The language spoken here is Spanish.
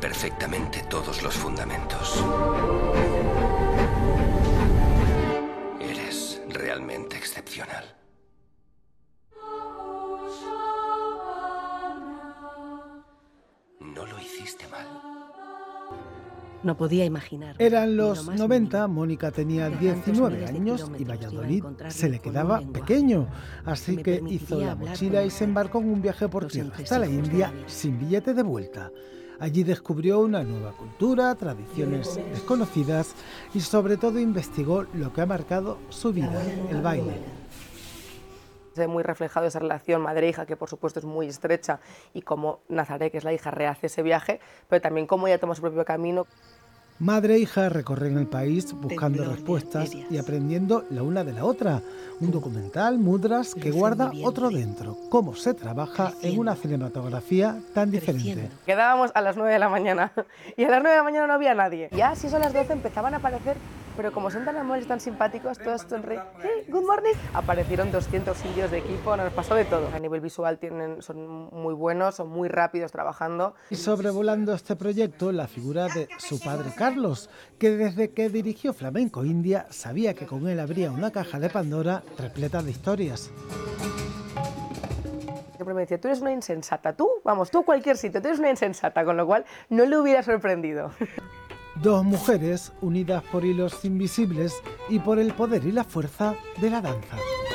perfectamente todos los fundamentos. Eres realmente excepcional. No lo hiciste mal. No podía imaginar. Eran los 90, Mónica tenía 19 años y Valladolid se le quedaba pequeño, así que hizo la mochila y se embarcó en un viaje por tierra hasta la India sin billete de vuelta. Allí descubrió una nueva cultura, tradiciones desconocidas y sobre todo investigó lo que ha marcado su vida, el baile. Se ve muy reflejado esa relación madre-hija, que por supuesto es muy estrecha, y cómo Nazaré, que es la hija, rehace ese viaje, pero también cómo ella toma su propio camino. Madre e hija recorren el país buscando respuestas y aprendiendo la una de la otra. Un documental, Mudras, que guarda otro dentro. Cómo se trabaja en una cinematografía tan diferente. Quedábamos a las 9 de la mañana y a las 9 de la mañana no había nadie. Ya si son las 12 empezaban a aparecer, pero como son tan amables, tan simpáticos, todos sonríen. Hey, good morning. Aparecieron 200 indios de equipo, nos pasó de todo. A nivel visual son muy buenos, son muy rápidos trabajando. Y sobrevolando este proyecto, la figura de su padre Carlos, que desde que dirigió Flamenco India sabía que con él habría una caja de Pandora repleta de historias. Siempre me decía, tú eres una insensata, tú a cualquier sitio, tú eres una insensata, con lo cual no le hubiera sorprendido. Dos mujeres unidas por hilos invisibles y por el poder y la fuerza de la danza.